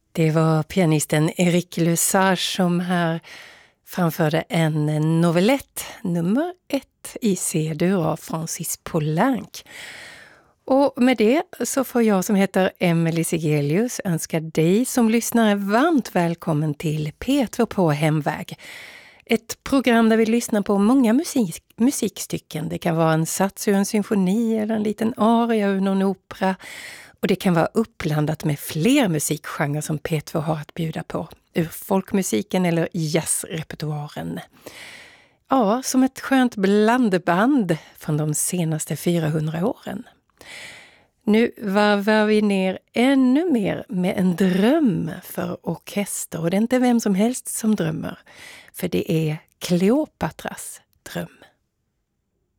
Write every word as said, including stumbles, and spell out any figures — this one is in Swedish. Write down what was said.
Det var pianisten Eric Lesage som här framförde en novellett, nummer ett i C-dur av Francis Poulenc. Och med det så får jag som heter Emelie Sigelius önska dig som lyssnare varmt välkommen till P två på Hemväg. Ett program där vi lyssnar på många musik, musikstycken. Det kan vara en sats ur en symfoni eller en liten aria ur någon opera. Och det kan vara uppblandat med fler musikgenrer som P två har att bjuda på. Ur folkmusiken eller jazzrepertoaren. Ja, som ett skönt blandband från de senaste fyrahundra åren. Nu varvar vi ner ännu mer med en dröm för orkester. Och det är inte vem som helst som drömmer. För det är Kleopatras dröm.